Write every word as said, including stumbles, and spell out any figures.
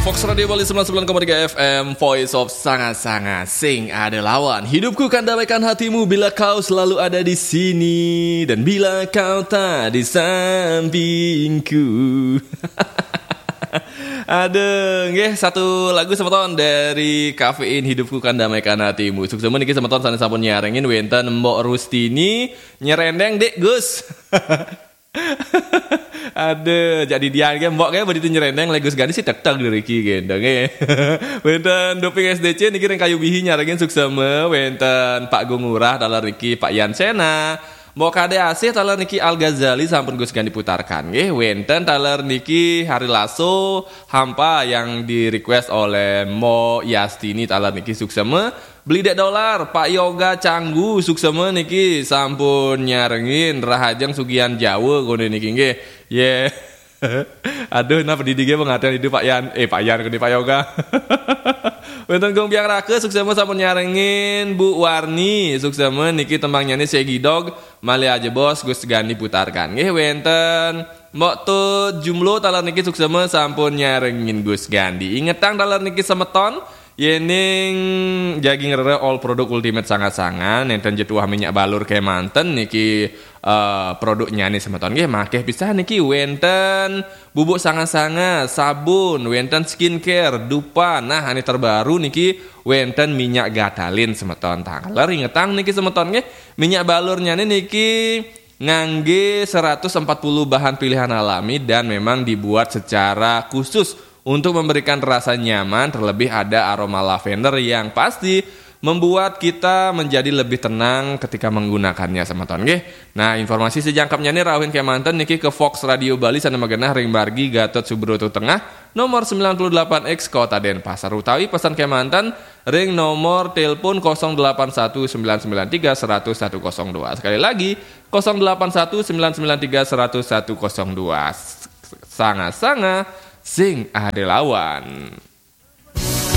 Fox Radio Bali sembilan puluh sembilan koma tiga F M, Voice of Sangat-Sangat, sing ada lawan. Hidupku kan damaikan hatimu bila kau selalu ada di sini dan bila kau tak di sampingku. Aduh, nggih satu lagu semeton dari Kafein, Hidupku kan damaikan hatimu. Sukses niki semeton sanes sampun nyarengin wenten Mbok Rustini nyerendeng Dek Gus. Aduh, jadi dia kan mbok kayak begitu nyerendeng Legus Gani sih tek-tek dari ki gendeng e. Wenten Doping S D C niki reng kayu bihi nyarengin sukseme wenten Pak Gungurah dalar niki Pak Yansena. Mbok Kade Asih taler niki Al Ghazali sampun Gus Gani putarkan nggih. Wenten taler niki Hari Lasso hampa yang di request oleh Mo Yastini taler niki sukseme. Beli dek dolar Pak Yoga Canggu sukseme niki sampun nyarengin Rahajeng Sugian Jawa kono niki nggih. Ye. Yeah. Aduh, nah pendidiknya mengatakan itu Pak Yan, eh Pak Yan, ini Pak Yoga. Wenten Gong Biang Rake, suksema sampun nyarengin Bu Warni, suksema niki tembang nyanyi Segi Dog, Mali aja bos, Gus Gani putarkan. Nggih wenten Mbok Tut Jumlo talar niki suksema sampun nyarengin Gus Gandi. Ingetang talar niki semeton. Yening jaging rere all produk ultimate sangat-sangat nenten jetuah minyak balur kayak manten niki uh, produknya nih semeton nggih makeh bisa niki wenten bubuk sangat-sangat sabun wenten skincare dupa nah ini terbaru niki wenten minyak gatalin semeton tangler ingetang niki semeton nggih minyak balurnya nih niki ngangge seratus empat puluh bahan pilihan alami dan memang dibuat secara khusus untuk memberikan rasa nyaman, terlebih ada aroma lavender yang pasti membuat kita menjadi lebih tenang ketika menggunakannya semeton nggih. Nah, informasi sejangkapnya nih rawin kemanten niki ke Fox Radio Bali sana magenah ring Bargi Gatot Subroto Tengah nomor sembilan puluh delapan X Kota Denpasar utawi pesan kemanten ring nomor telepon nol delapan satu sembilan sembilan tiga satu satu nol dua. Sekali lagi nol delapan satu sembilan sembilan tiga satu satu nol dua. Sangat-sangat sing ada lawan.